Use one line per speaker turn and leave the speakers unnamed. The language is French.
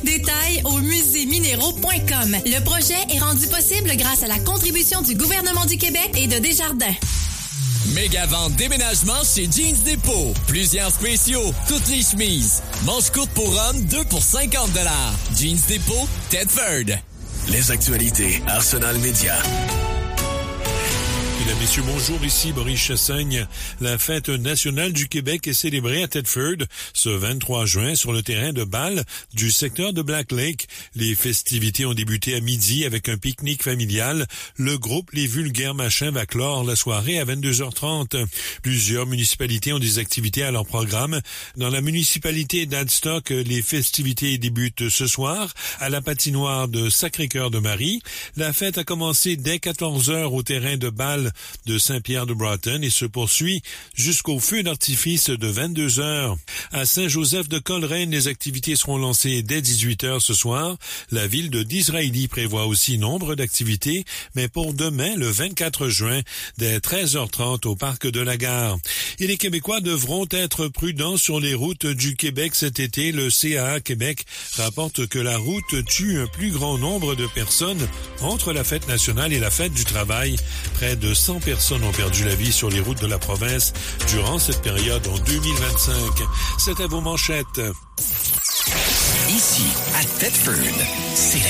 Détails au muséminéraux.com. Le projet est rendu possible grâce à la contribution du gouvernement du Québec et de Desjardins.
Méga vente déménagement chez Jeans Depot. Plusieurs spéciaux, toutes les chemises. Manches courtes pour hommes, 2 pour 50 $. Jeans Depot, Tedford.
Les actualités, Arsenal Média.
Mesdames, Messieurs, bonjour, ici Boris Chassaigne. La fête nationale du Québec est célébrée à Tedford ce 23 juin sur le terrain de balle du secteur de Black Lake. Les festivités ont débuté à midi avec un pique-nique familial. Le groupe Les Vulgaires Machins va clore la soirée à 22h30. Plusieurs municipalités ont des activités à leur programme. Dans la municipalité d'Adstock, les festivités débutent ce soir à la patinoire de Sacré-Cœur de Marie. La fête a commencé dès 14h au terrain de balle de Saint-Pierre-de-Broughton et se poursuit jusqu'au feu d'artifice de 22h. À Saint-Joseph-de-Coleraine, les activités seront lancées dès 18h ce soir. La ville de Disraeli prévoit aussi nombre d'activités, mais pour demain, le 24 juin, dès 13h30 au parc de la Gare. Et les Québécois devront être prudents sur les routes du Québec cet été. Le CAA Québec rapporte que la route tue un plus grand nombre de personnes entre la fête nationale et la fête du travail. Près de 100 personnes ont perdu la vie sur les routes de la province durant cette période en 2025. C'est à vos manchettes.
Ici, à Tedford, c'est